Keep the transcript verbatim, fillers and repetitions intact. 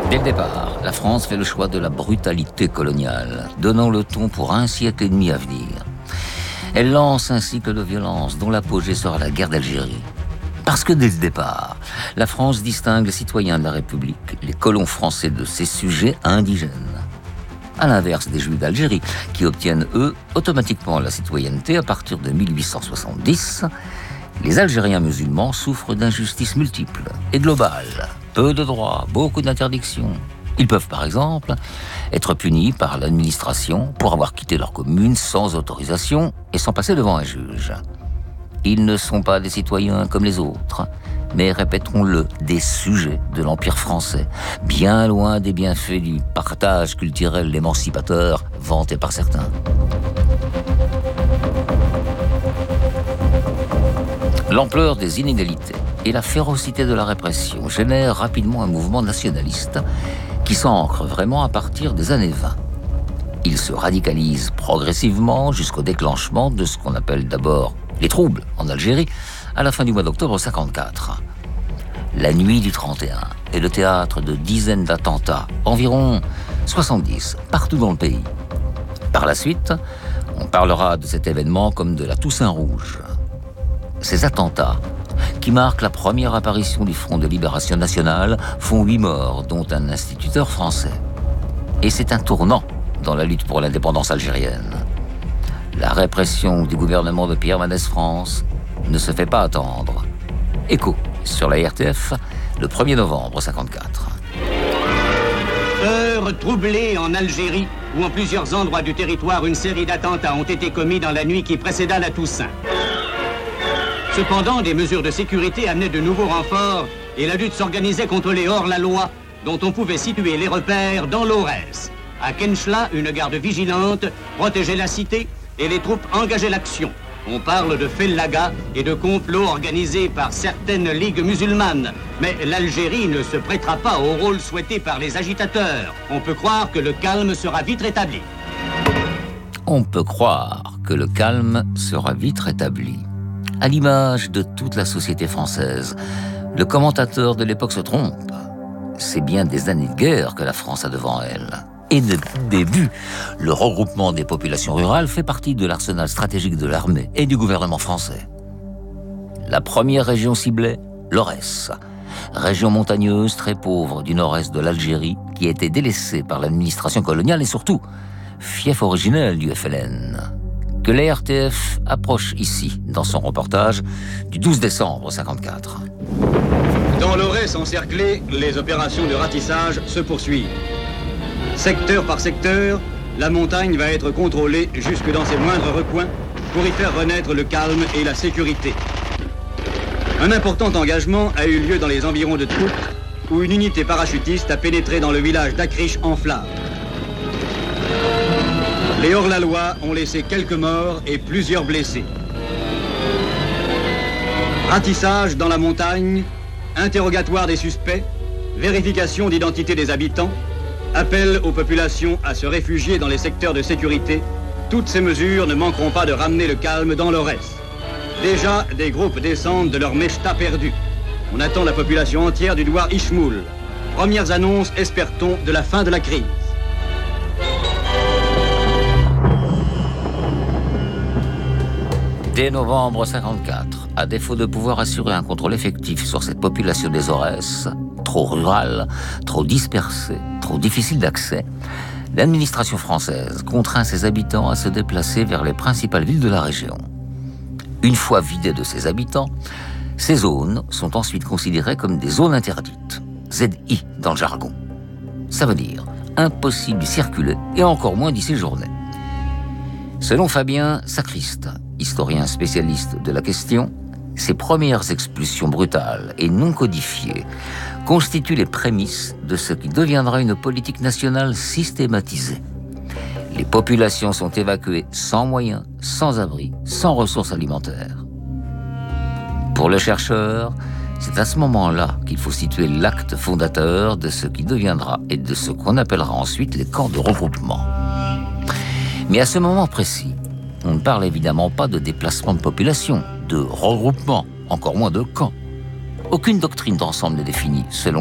Dès le départ, la France fait le choix de la brutalité coloniale, donnant le ton pour un siècle et demi à venir. Elle lance un cycle de violence dont l'apogée sera la guerre d'Algérie. Parce que dès le départ, la France distingue les citoyens de la République, les colons français de ses sujets indigènes. À l'inverse des Juifs d'Algérie, qui obtiennent, eux, automatiquement la citoyenneté à partir de mille huit cent soixante-dix, les Algériens musulmans souffrent d'injustices multiples et globales. Peu de droits, beaucoup d'interdictions. Ils peuvent, par exemple, être punis par l'administration pour avoir quitté leur commune sans autorisation et sans passer devant un juge. Ils ne sont pas des citoyens comme les autres, mais, répétons-le, des sujets de l'Empire français, bien loin des bienfaits du partage culturel émancipateur vanté par certains. L'ampleur des inégalités et la férocité de la répression génèrent rapidement un mouvement nationaliste qui s'ancre vraiment à partir des années vingt. Il se radicalise progressivement jusqu'au déclenchement de ce qu'on appelle d'abord les troubles en Algérie à la fin du mois d'octobre cinquante-quatre. La nuit du trente et un est le théâtre de dizaines d'attentats, environ soixante-dix, partout dans le pays. Par la suite, on parlera de cet événement comme de la Toussaint Rouge. Ces attentats, qui marquent la première apparition du Front de Libération Nationale, font huit morts, dont un instituteur français. Et c'est un tournant dans la lutte pour l'indépendance algérienne. La répression du gouvernement de Pierre Mendès France ne se fait pas attendre. Écho sur la R T F, le premier novembre cinquante-quatre. Heure troublée en Algérie, où en plusieurs endroits du territoire, une série d'attentats ont été commis dans la nuit qui précéda la Toussaint. Cependant, des mesures de sécurité amenaient de nouveaux renforts et la lutte s'organisait contre les hors-la-loi dont on pouvait situer les repères dans l'Aurès. À Kenchla, une garde vigilante protégeait la cité et les troupes engageaient l'action. On parle de fellaga et de complots organisés par certaines ligues musulmanes. Mais l'Algérie ne se prêtera pas au rôle souhaité par les agitateurs. On peut croire que le calme sera vite rétabli. On peut croire que le calme sera vite rétabli. À l'image de toute la société française, le commentateur de l'époque se trompe. C'est bien des années de guerre que la France a devant elle. Et depuis le début, le regroupement des populations rurales fait partie de l'arsenal stratégique de l'armée et du gouvernement français. La première région ciblée, l'Aurès, région montagneuse très pauvre du nord-est de l'Algérie qui a été délaissée par l'administration coloniale et surtout fief originel du F L N. Que la R T F approche ici, dans son reportage du douze décembre cinquante-quatre. Dans l'Aurès encerclé, les opérations de ratissage se poursuivent. Secteur par secteur, la montagne va être contrôlée jusque dans ses moindres recoins pour y faire renaître le calme et la sécurité. Un important engagement a eu lieu dans les environs de Trout, où une unité parachutiste a pénétré dans le village d'Akriche en flammes. Les hors-la-loi ont laissé quelques morts et plusieurs blessés. Ratissage dans la montagne, interrogatoire des suspects, vérification d'identité des habitants, appel aux populations à se réfugier dans les secteurs de sécurité. Toutes ces mesures ne manqueront pas de ramener le calme dans l'Aurès. Déjà, des groupes descendent de leur mechta perdu. On attend la population entière du douar Ishmoul. Premières annonces, espère-t-on, de la fin de la crise. Dès novembre cinquante-quatre, à défaut de pouvoir assurer un contrôle effectif sur cette population des Aurès, trop rurale, trop dispersée, trop difficile d'accès, l'administration française contraint ses habitants à se déplacer vers les principales villes de la région. Une fois vidées de ses habitants, ces zones sont ensuite considérées comme des zones interdites, Z I dans le jargon. Ça veut dire impossible d'y circuler et encore moins d'y séjourner. Selon Fabien Sacriste, historien spécialiste de la question, ces premières expulsions brutales et non codifiées constituent les prémices de ce qui deviendra une politique nationale systématisée. Les populations sont évacuées sans moyens, sans abri, sans ressources alimentaires. Pour le chercheur, c'est à ce moment-là qu'il faut situer l'acte fondateur de ce qui deviendra et de ce qu'on appellera ensuite les camps de regroupement. Mais à ce moment précis, on ne parle évidemment pas de déplacement de population, de regroupement, encore moins de camps. Aucune doctrine d'ensemble n'est définie selon